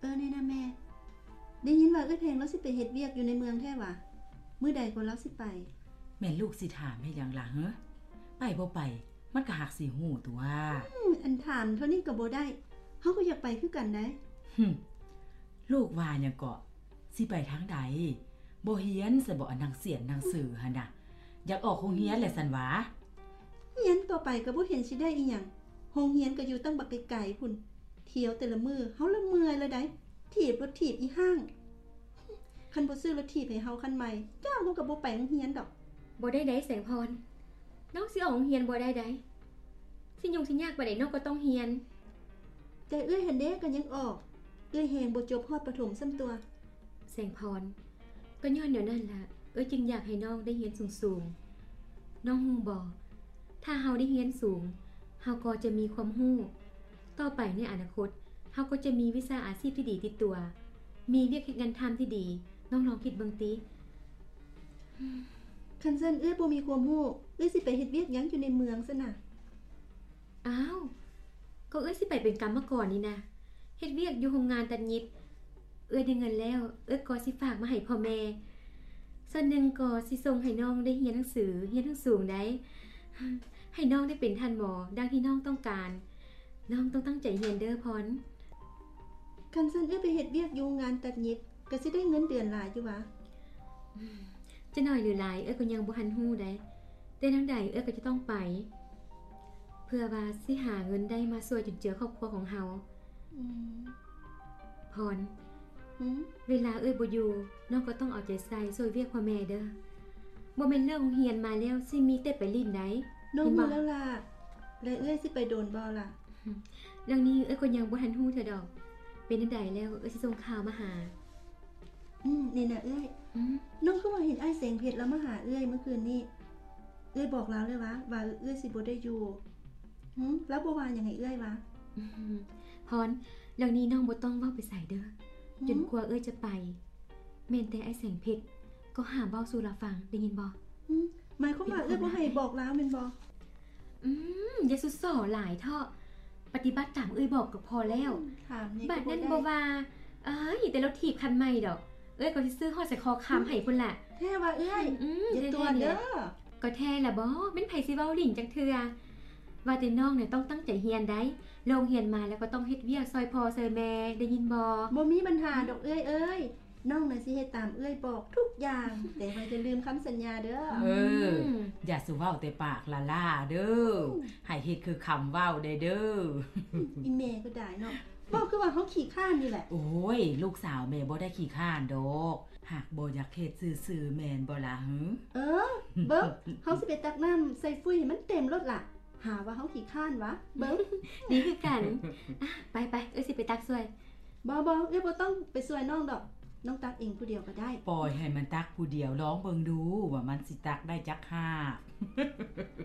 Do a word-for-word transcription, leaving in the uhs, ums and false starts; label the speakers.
Speaker 1: เออนี่นะแม่ได้ยินว่าเอ้ยเพลงแล้วสิไปเฮ็ดเวียกอยู่ในเมืองแท้วะมื้อใดก็แล้วสิไป
Speaker 2: แม่ลูกสิถามให้หยังล่ะเฮ้อไปบ่ไปมันก็หักสิฮู้ตัว
Speaker 1: อืมอันถามเท่านี้ก็บ่ได้เฮาก็อยากไปคือกันได้
Speaker 2: หึลูกว่าหยังก็สิไปทางใดบ่เฮียนซะบ่อันหนังเสียนหนังสือหั่นน่ะอยากออกโรงเรียนแหละซั่นหวา
Speaker 1: เฮียนต่อไปก็บ่เห็นสิได้อีหยังโรงเรียนก็อยู่ตั้งบักไกลๆพุ่นเที่ยวแต่ละมื้อเฮาละเมื่อยเลยได้ถีบรถถีบอีห้างคันบ่ซื้อรถถีบให้เฮาคันใหม่เจ้าเฮาก็บ่ไปโรงเรียนดอก
Speaker 3: บ่ได้ได้แสงพรน้องสิออกโรงเรียนบ่ได้ได้สิยุ่งสิยากปานใดน้องก็ต้องเรียน
Speaker 1: แต่เอื้อยหันเด้ก็ยังออกเอื้อยแฮงบ่จบฮอดประถมซ้ำตัว
Speaker 3: แสงพรก็ย้อนเดี๋ยวนั้นล่ะเอ้ยจึงอยากให้น้องได้เรียนสูงๆน้องฮู้บ่ถ้าเฮาได้เรียนสูงเฮาก็จะมีความรู้ต่อไปในอนาคตเฮาก็จะมีวิชาอาชีพที่ดีติดตัวมีเวียกเฮ็ดงานทำที่ดีน้องลองคิดเบิ่งติ
Speaker 1: คันซั่นเอื้อยบ่มีความรู้เอื้อยสิไปเฮ็ดเวียกหยังอยู่ในเมืองซะน่ะ
Speaker 3: อ้าวก็เอ้ยสิไปเป็นกรรมกรนี่นะเฮ็ดเวียกอยู่โรงงานตัดยิบเอ้ยได้เงินแล้วเอ้ยก็สิฝากมาให้พ่อแม่ส่วนหนึ่งก็สิส่งให้น้องได้เรียนหนังสือเรียนหนังสูงได้ให้น้องได้เป็นท่านหมอดังที่น้องต้องการน้องต้องตั้งใจเรียนเด้อพร
Speaker 1: คันซั่นเอ้ยไปเฮ็ดเวียกอยู่งานตัดยิบก็สิได้เงินเดือนหลายอยู่วะ
Speaker 3: จะน้อยหรือหลายเอ้ยก็ยังบ่ทันฮู้ได้แต่ทางใดเอ้ยก็จะต้องไปเพื่อว่าสิหาเงินได้มาช่วยจุนเจือครอบครัวของเฮาอืมพรหืมเวลาเอ้ยบ่อยู่น้องก็ต้องเอาใจใส่ช่วยเวียกพ่อแม่เด้อบ่แม่นเรื่องเรียนมาแล้วสิมีแต่ไปลิ้นได้
Speaker 1: น้องรู้แล้วล่ะแล้วเอ้ยสิไปโดนบ่ล่ะ
Speaker 3: เรื่องนี้เอ้ยก็ยังบ่ทันฮู้เท่าดอกเป็นจังไดแล้วเอ้ยสิส่งข่าวมาหา
Speaker 1: อืมนี่น่ะเอ้ยอืมน้องคือว่าเห็นอ้ายแสงเพชรแล้วมาหาเอ้ยเมื่อคืนนี้เอ้ยบอกแล้วเลยวะว่าเอ้ยสิบ่ได้อยู่หึแล้วบ่ว่าหยังให้เอ้ยวะ
Speaker 3: พรเรื่องนี้น้องบ่ต้องเว้าไปใส่เด้อจนกว่าเอ้ยจะไปแม่นแต่ไอ้แสงเพชรก็ห้ามเว้าสู่ล่ะฟังได้ยินบ่
Speaker 1: อืมหมายความว่าเอ้ยบ่ให้บอกแล้วแม่นบ่
Speaker 3: อืมอย่าสุดส่อหลายเถาะปฏิบัติตามเอ้ยบอกก็พอแล้ว
Speaker 1: ถามนี่
Speaker 3: บัดนั้นบ่ว่าเอ้ยแต่รถถีบคันใหม่ดอกเอ้ยก็สิซื้อฮอดใส่คอคำให้พุ่นล่ะ
Speaker 1: แท้ว่าเอ้ยอย่าตัวเด้อ
Speaker 3: ก็แท้ล่ะบ่แม่นไผสิเว้าลิ้นจังเทื่อว่าแต่น้องเนี่ยต้องตั้งใจเรียนได้โรงเรียนมาแล้วก็ต้องเฮ็ดเวียกซอยพ่อซอยแม่ได้ยินบ่
Speaker 1: บ่มีปัญหาดอกเอ้ยเอ้ยน้องน่ะสิเฮ็ดตามเอ้ยบอกทุกอย่างแต่ว่าจะลืมคำสัญญาเด้อ
Speaker 2: เอออย่าสิเว้าแต่ปากละล่าเด้อให้เฮ็ดคือคำเว้าได้เด้อ
Speaker 1: อีแม่ก็ได้เนาะบ่คือว่าเฮาขี้ข้านนี่แหละ
Speaker 2: โอ้ยลูกสาวแม่บ่ได้ขี้ข้านดอกหากบ่อยากเฮ็ดซื่อๆแม่นบ่ล่ะหึ
Speaker 1: เออเบิ่งเฮาสิไปตักน้ำใส่ฟุ้ยให้มันเต็มรถล่ะหาว่าเฮาขี้ข้านวะเบิ่ง
Speaker 3: ดีคือกันไปๆเอ้ยสิไปตักช่วย
Speaker 1: บ่ๆเอ้ยบ่ต้องไปช่วยน้องดอกน้องตักเองผู้เดียวก็ได้
Speaker 2: ปล่อยให้มันตักผู้เดียวลองเบิ่งดูว่ามันสิตักได้จักหา